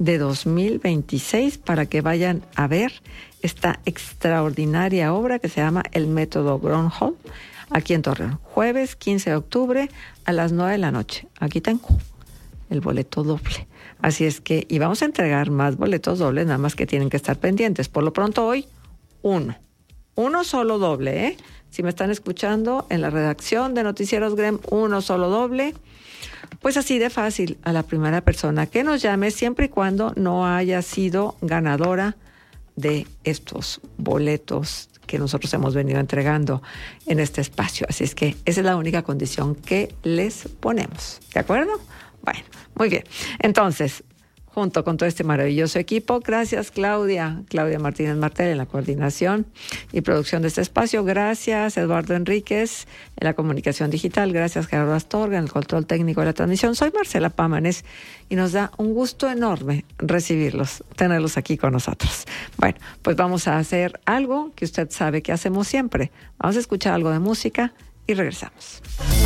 de 2026 para que vayan a ver esta extraordinaria obra que se llama El Método Gronholm, aquí en Torreón. Jueves 15 de octubre a las 9 de la noche. Aquí tengo el boleto doble. Así es que, y vamos a entregar más boletos dobles, nada más que tienen que estar pendientes. Por lo pronto hoy, uno solo doble, ¿eh? Si me están escuchando en la redacción de Noticieros GREM, uno solo doble. Pues así de fácil, a la primera persona que nos llame, siempre y cuando no haya sido ganadora de estos boletos que nosotros hemos venido entregando en este espacio. Así es que esa es la única condición que les ponemos. ¿De acuerdo? Bueno, muy bien. Entonces, junto con todo este maravilloso equipo, gracias Claudia Martínez Martel en la coordinación y producción de este espacio, gracias Eduardo Enríquez en la comunicación digital, gracias Gerardo Astorga en el control técnico de la transmisión. Soy Marcela Pámanes y nos da un gusto enorme tenerlos aquí con nosotros. Bueno, pues vamos a hacer algo que usted sabe que hacemos siempre. Vamos a escuchar algo de música y regresamos.